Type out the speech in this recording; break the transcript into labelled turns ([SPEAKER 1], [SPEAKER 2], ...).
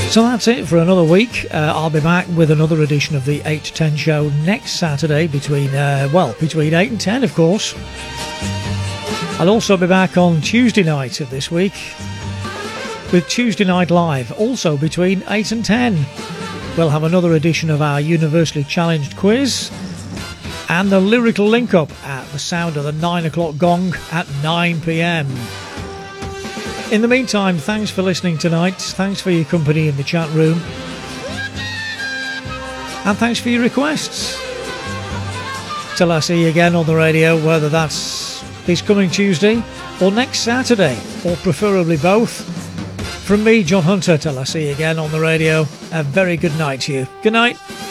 [SPEAKER 1] So that's it for another week. I'll be back with another edition of the 8 to 10 show next Saturday between 8 and 10, of course. I'll also be back on Tuesday night of this week with Tuesday Night Live, also between 8 and 10. We'll have another edition of our Universally Challenged quiz and the lyrical link-up at the sound of the 9 o'clock gong at 9 p.m. In the meantime, thanks for listening tonight. Thanks for your company in the chat room. And thanks for your requests. Till I see you again on the radio, whether that's this coming Tuesday or next Saturday, or preferably both. From me, John Hunter, till I see you again on the radio, a very good night to you. Good night.